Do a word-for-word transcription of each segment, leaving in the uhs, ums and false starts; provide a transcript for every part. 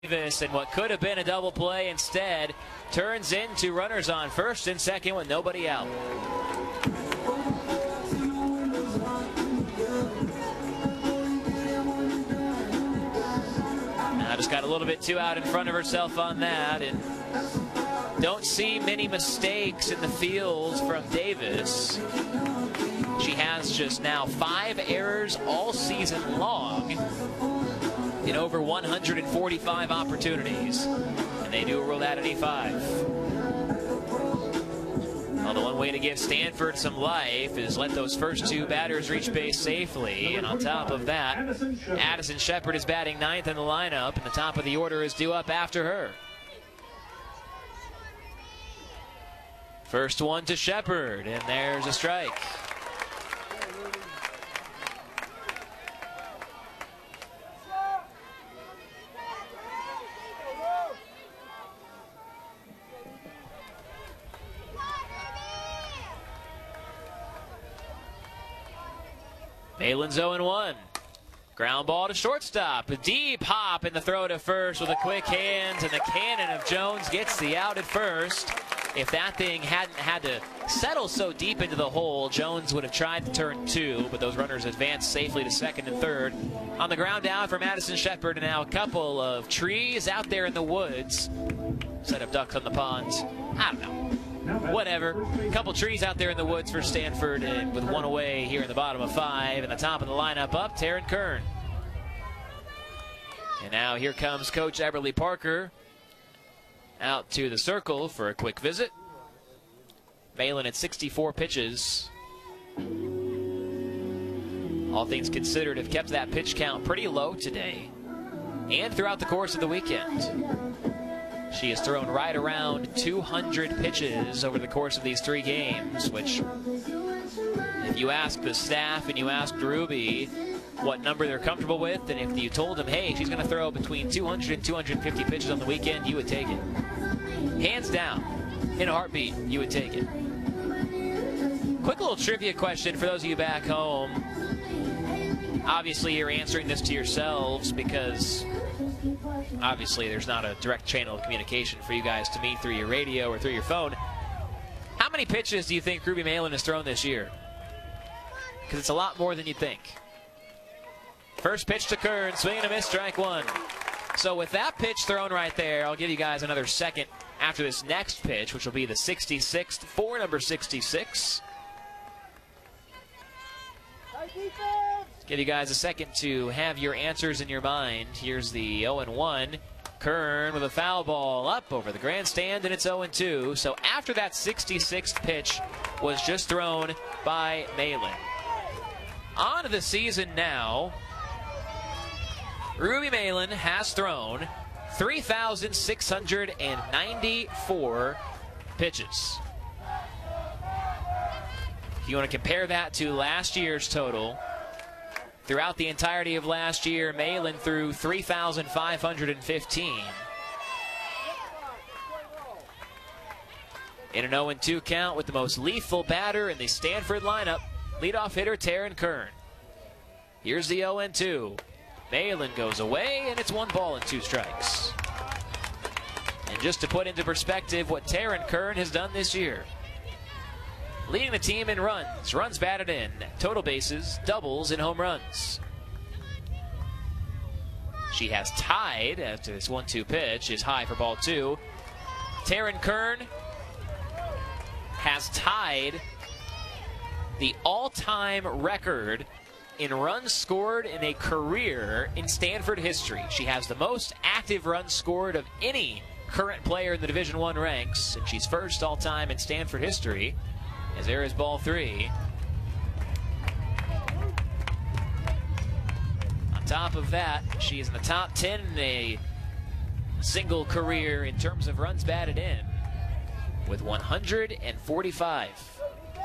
Davis, and what could have been a double play instead turns into runners on first and second with nobody out. Now just got a little bit too out in front of herself on that, and don't see many mistakes in the field from Davis. She has just now five errors all season long in over one hundred forty-five opportunities, and they do rule out at eighty-five. Well, the one way to give Stanford some life is let those first two batters reach base safely, and on top of that, Addison Shepard is batting ninth in the lineup, and the top of the order is due up after her. First one to Shepard, and there's a strike. Malin's oh and one. Ground ball to shortstop. A deep hop in the throw to first with a quick hand, and the cannon of Jones gets the out at first. If that thing hadn't had to settle so deep into the hole, Jones would have tried to turn two, but those runners advanced safely to second and third. On the ground down for Madison Shepard, and now a couple of trees out there in the woods. Set of ducks on the pond. I don't know. Whatever. A couple trees out there in the woods for Stanford, and with one away here in the bottom of five, and the top of the lineup up, Taryn Kern. And now here comes Coach Eberly Parker out to the circle for a quick visit. Malin at sixty-four pitches. All things considered, have kept that pitch count pretty low today and throughout the course of the weekend. She has thrown right around two hundred pitches over the course of these three games, which, if you ask the staff and you asked Ruby what number they're comfortable with, and if you told them, hey, she's going to throw between two hundred and two hundred fifty pitches on the weekend, you would take it. Hands down, in a heartbeat, you would take it. Quick little trivia question for those of you back home. Obviously, you're answering this to yourselves because obviously there's not a direct channel of communication for you guys to meet through your radio or through your phone. How many pitches do you think Ruby Malin has thrown this year? Because it's a lot more than you'd think. First pitch to Kern, swing and a miss, strike one. So with that pitch thrown right there, I'll give you guys another second after this next pitch, which will be the sixty-sixth for number sixty-six. Give you guys a second to have your answers in your mind. Here's the oh and one. Kern with a foul ball up over the grandstand, and it's oh and two. So after that sixty-sixth pitch was just thrown by Malin. On to the season now. Ruby Malin has thrown three thousand six hundred ninety-four pitches. If you want to compare that to last year's total, throughout the entirety of last year, Malin threw three thousand five hundred fifteen. In an oh and two count with the most lethal batter in the Stanford lineup, leadoff hitter Taryn Kern. Here's the oh and two. Malin goes away, and it's one ball and two strikes. And just to put into perspective what Taryn Kern has done this year, leading the team in runs, runs batted in, total bases, doubles, and home runs. She has tied, after this one two pitch is high for ball two. Taryn Kern has tied the all-time record in runs scored in a career in Stanford history. She has the most active runs scored of any current player in the Division One ranks, and she's first all-time in Stanford history. As there is ball three. On top of that, she is in the top ten in a single career in terms of runs batted in with one hundred forty-five.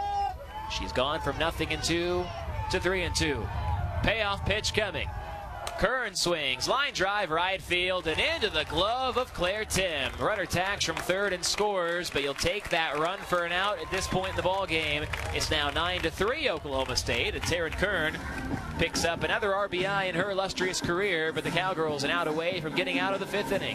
She's gone from nothing and two to three and two. Payoff pitch coming. Kern swings, line drive, right field, and into the glove of Claire Tim. Runner tags from third and scores, but you'll take that run for an out at this point in the ball game. It's now nine to three Oklahoma State, and Taryn Kern picks up another R B I in her illustrious career, but the Cowgirls an out away from getting out of the fifth inning.